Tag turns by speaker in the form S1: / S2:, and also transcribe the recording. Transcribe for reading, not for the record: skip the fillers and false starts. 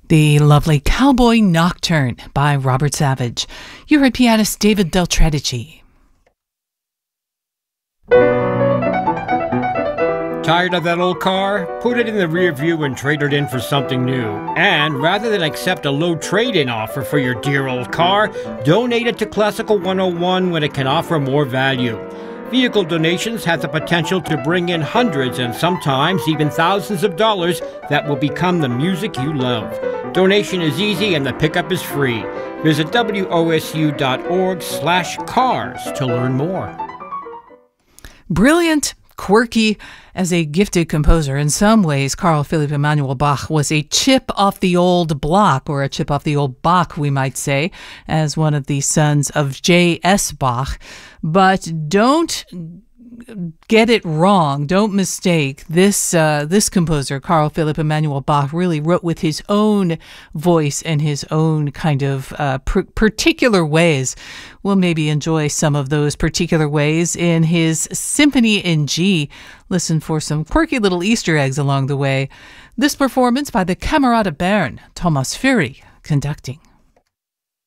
S1: The lovely Cowboy Nocturne by Robert Savage. You heard pianist David Del Tredici.
S2: Tired of that old car? Put it in the rear view and trade it in for something new. And rather than accept a low trade-in offer for your dear old car, donate it to Classical 101 when it can offer more value. Vehicle donations have the potential to bring in hundreds and sometimes even thousands of dollars that will become the music you love. Donation is easy and the pickup is free. Visit wosu.org/cars to learn more.
S1: Brilliant, quirky, as a gifted composer, in some ways, Carl Philipp Emanuel Bach was a chip off the old block, or a chip off the old Bach, we might say, as one of the sons of J.S. Bach. But don't get it wrong. Don't mistake. This composer, Carl Philipp Emanuel Bach, really wrote with his own voice and his own kind of particular ways. We'll maybe enjoy some of those particular ways in his Symphony in G. Listen for some quirky little Easter eggs along the way. This performance by the Camerata Bern, Thomas Fury conducting.